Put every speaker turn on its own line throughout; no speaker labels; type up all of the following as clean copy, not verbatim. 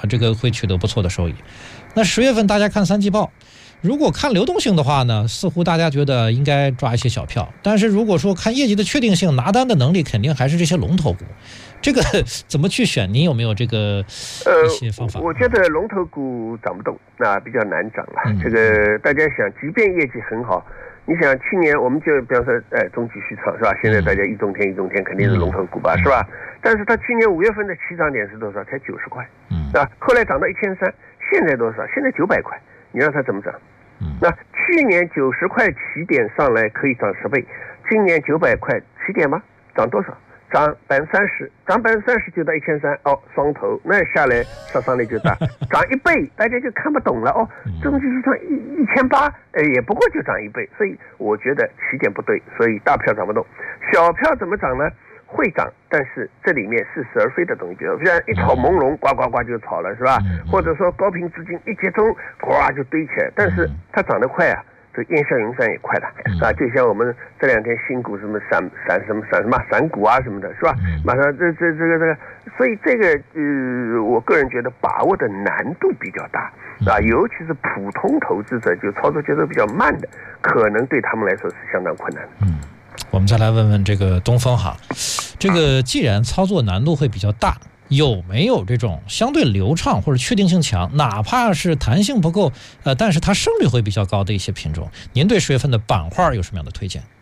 这个会取得不错的收益。那10月份大家看三季报，如果看流动性的话呢，似乎大家觉得应该抓一些小票，但是如果说看业绩的确定性，拿单的能力肯定还是这些龙头股。这个怎么去选？您有没有这个一些方法？
我觉得龙头股涨不动，那比较难涨了。这个大家想，即便业绩很好，你想去年我们就比方说，中继续创是吧？现在大家一中天肯定是龙头股吧，是吧？但是它去年5月份的起涨点是多少？才90块，是吧？后来涨到1300，现在多少？现在900块，你让它怎么涨？那去年90块起点上来可以涨10倍，今年900块起点吗？涨多少？涨30%，涨30%就到1300，双头，那下来杀伤力就大，涨1倍，大家就看不懂了中继续创1800，也不过就涨1倍，所以我觉得起点不对，所以大票涨不动，小票怎么涨呢？会涨，但是这里面似是而非的东西，比如像一炒朦胧，呱呱呱就炒了，是吧？或者说高频资金一集中，哗就堆起来，但是它涨得快啊。这烟消云散也快的就像我们这2天新股什么闪股啊什么的，是吧？马上这个，所以这个我个人觉得把握的难度比较大尤其是普通投资者，就操作节奏比较慢的，可能对他们来说是相当困难的。
我们再来问问这个东风哈，这个既然操作难度会比较大，有没有这种相对流畅或者确定性强，哪怕是弹性不够但是它胜率会比较高的一些品种？您对10月份的板块有什么样的推荐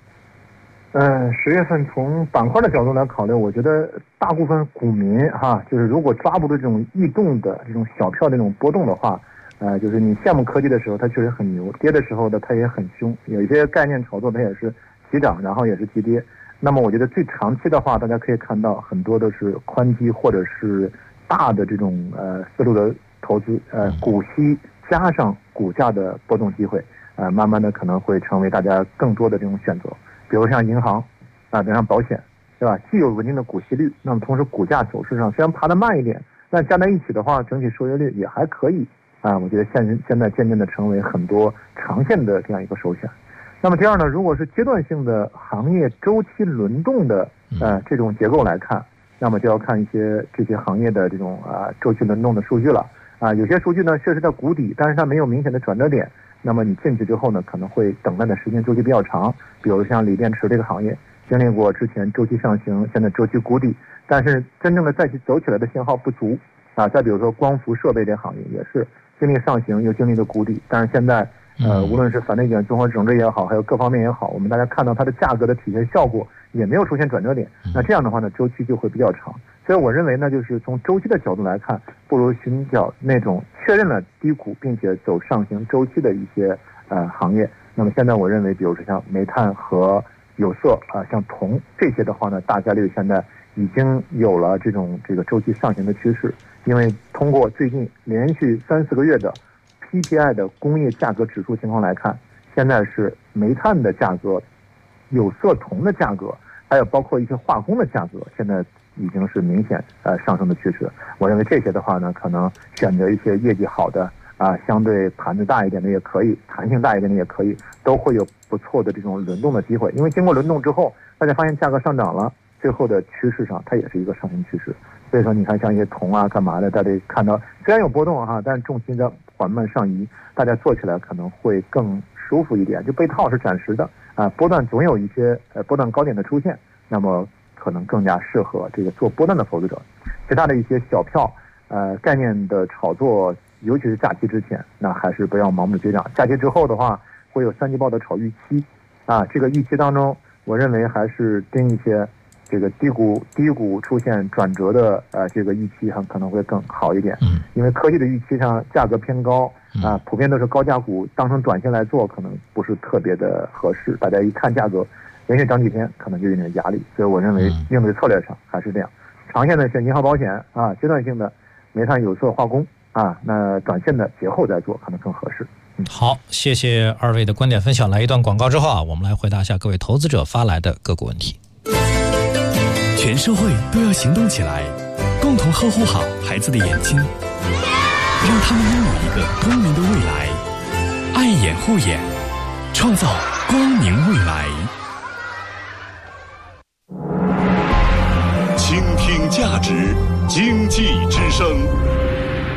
？10月份从板块的角度来考虑，我觉得大部分股民就是如果抓不住这种异动的这种小票的这种波动的话，就是你羡慕科技的时候它确实很牛，跌的时候呢它也很凶，有一些概念炒作它也是急涨然后也是急跌。那么我觉得最长期的话，大家可以看到很多都是宽基或者是大的这种思路的投资，股息加上股价的波动机会，慢慢的可能会成为大家更多的这种选择。比如像银行比如像保险，对吧？既有稳定的股息率，那么同时股价走势上虽然爬得慢一点，但加在一起的话，整体收益率也还可以我觉得现在渐渐的成为很多长线的这样一个首选。那么第二呢，如果是阶段性的行业周期轮动的这种结构来看，那么就要看一些这些行业的这种周期轮动的数据了有些数据呢确实在谷底，但是它没有明显的转折点，那么你进去之后呢，可能会等待的时间周期比较长。比如像锂电池这个行业，经历过之前周期上行，现在周期谷底，但是真正的再去走起来的信号不足再比如说光伏设备这行业也是经历上行又经历了谷底，但是现在无论是反内卷综合整治也好，还有各方面也好，我们大家看到它的价格的体现效果也没有出现转折点，那这样的话呢，周期就会比较长。所以我认为呢，就是从周期的角度来看，不如寻找那种确认了低谷并且走上行周期的一些行业。那么现在我认为，比如说像煤炭和有色像铜这些的话呢，大概率现在已经有了这个周期上行的趋势，因为通过最近连续3-4个月的PPI 的工业价格指数情况来看，现在是煤炭的价格、有色铜的价格，还有包括一些化工的价格，现在已经是明显上升的趋势。我认为这些的话呢，可能选择一些业绩好的相对盘子大一点的也可以，弹性大一点的也可以，都会有不错的这种轮动的机会。因为经过轮动之后，大家发现价格上涨了，最后的趋势上它也是一个上行趋势。所以说你看像一些铜干嘛的，大家看到虽然有波动但是重心在缓慢上移，大家做起来可能会更舒服一点。就被套是暂时的波段总有一些波段高点的出现，那么可能更加适合这个做波段的投资者。其他的一些小票概念的炒作，尤其是假期之前，那还是不要盲目的追涨。假期之后的话，会有三季报的炒预期这个预期当中，我认为还是盯一些这个低谷出现转折的这个预期上可能会更好一点。因为科技的预期上价格偏高普遍都是高价股，当成短线来做可能不是特别的合适。大家一看价格连续涨几天，可能就有点压力。所以我认为应对策略上还是这样，长线的选银行保险阶段性的煤炭有色化工那短线的节后再做可能更合适。
好，谢谢二位的观点分享。来一段广告之后我们来回答一下各位投资者发来的个股问题。
全社会都要行动起来，共同呵护好孩子的眼睛，让他们拥有一个光明的未来。爱眼护眼，创造光明未来。
倾听价值，经济之声。